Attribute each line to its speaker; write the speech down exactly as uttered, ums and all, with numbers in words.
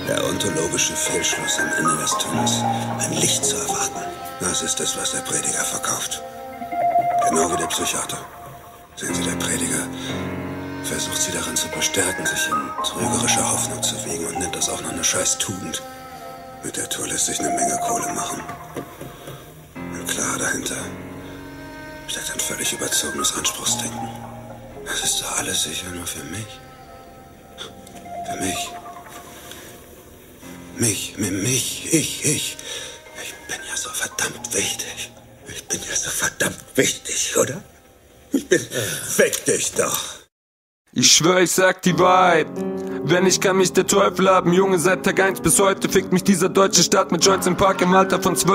Speaker 1: Der ontologische Fehlschluss am Ende des Tunnels. Ein Licht zu erwarten. Das ist es, was der Prediger verkauft. Genau wie der Psychiater. Sehen Sie, der Prediger versucht sie daran zu bestärken, sich in trügerischer Hoffnung zu wiegen und nennt das auch noch eine scheiß Tugend. Mit der Tour lässt sich eine Menge Kohle machen. Und klar, dahinter steckt ein völlig überzogenes Anspruchsdenken. Das ist doch alles sicher nur für mich. Für mich. Mich, mich, mich, ich, ich. Ich bin ja so verdammt wichtig. Ich bin ja so verdammt wichtig, oder? Ich bin... Fick dich doch.
Speaker 2: Ich schwör, ich sag die Wahrheit. Wenn ich kann mich der Teufel haben, Junge, seit Tag eins bis heute fickt mich dieser deutsche Staat mit Joints im Park im Alter von zwölf.